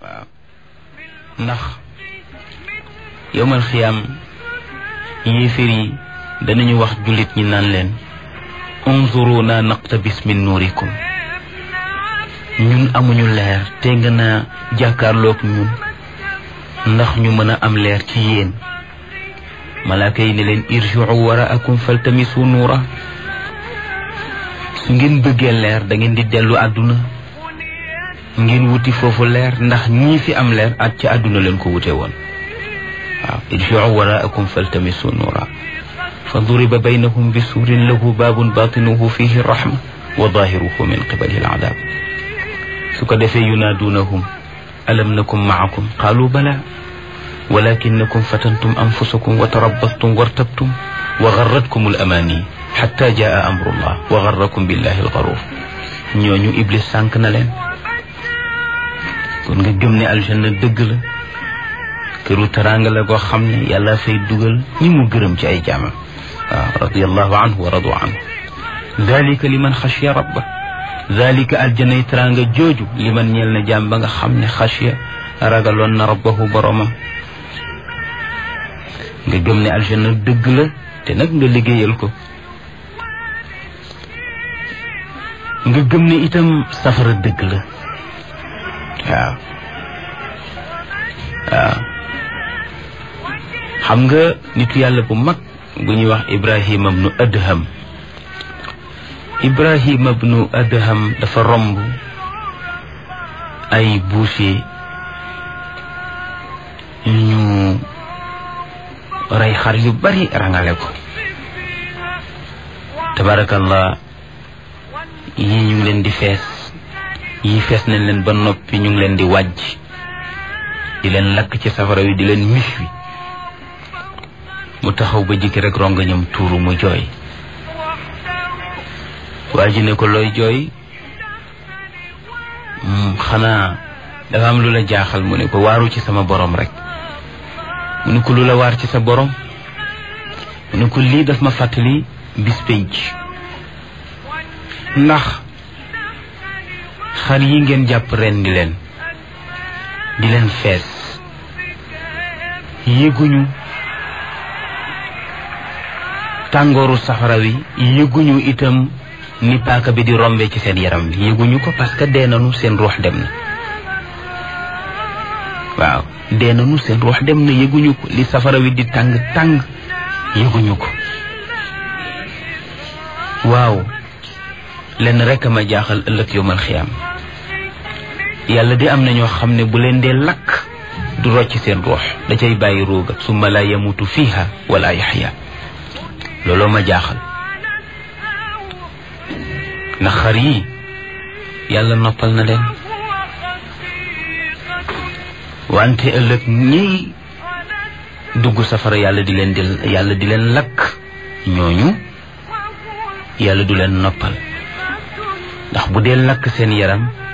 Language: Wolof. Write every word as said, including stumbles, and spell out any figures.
waaw ndax yowmal xiyaam yéeféer yi danañu wax jullit ñi naan leen unzuruna naqtabis min nuurikum ñun amuñu leer te nga naa jàkkaarloog ñun ndax ñu mën a am leer ci yéen malaaka yi ne leen irji'u waraakum faltamisu nuura su ngeen bëggee leer da ngeen di dellu àdduna ngeen wuti foofu leer ndax ñii fi am leer ak ci àdduna leen ko wute woon waaw irji'u waraakum faltamisu nuura fa duriba baynahum bi suurin lahu baabun baatinuhu fihi rahma wa daahiruhu min qibalihi al-'adaab su ko defee yunaaduunahum alam nakum ma'akum qaalu bala walakinnakum fatantum anfusakum wa tarabbastum wartabtum wa garratkum al-amaani hatta jaa amrullah wa garrakum billahi al-gharuur ñooñu iblis sànq na leen kon nga gëm ne aljanna dëgg la këru teraanga la goo xam ne yàlla fay dugal ñi mu gërëm ci ay jaamam waaw radiyallahu anhu wa radu anhu dalika liman xashiya rabba dalika aljanay teraanga jooju liman ñeel na jaam ba nga xam ne xashiya ragaloon na rabbahu boromam nga gëm ne aljanna dëgg la te nag nga liggéeyal ko nga gëm ne itam safara dëgg la waaw waaw xam nga nitu yàlla bu mag bu ñuy wax Ibrahima ibnu Adham Ibrahima ibnu Adham dafa romb ay boucher ñu rey xar yu bari rangale ko tabarakallah yii ñu ngi leen di fees yii fees nañ leen ba noppi ñu ngi leen di wàjj di leen lakk ci safara wi di leen mis wi mu taxaw ba jikki rek rongañam tuuru mu jooy waa ji ne ko looy jooy xanaa dafa am lu la jaaxal mu ne ko waaru ci sama borom rek mu ne ko lu la waar ci sa borom mu ne ko lii daf ma fàttali bis penc ndax xar yi ngeen jàpp ren di leen di leen fees yëguñu tàngooru safara wi yëguñu itam ni paaka bi di rombe ci seen yaram bi yëguñu ko parce que dee nañu seen ruux dem na waaw dee nañu seen ruux dem na yëguñu ko li safara wi di tàng tàng yëguñu ko waaw lenn rekk ma jaaxal ëllëg yawmal xiyaam yàlla di am na ñoo xam ne bu leen dee lakk du rocc seen ruux da cay bàyyi ruuga summa la yamutu fiha wala yaxya looloo ma jaaxal ndax xar yi yàlla noppal na leen wante ëllëg ñiy dugg safara yàlla di leen di yàlla di leen lakk ñooñu yàlla du leen noppal ndax bu dee lakk seen yaram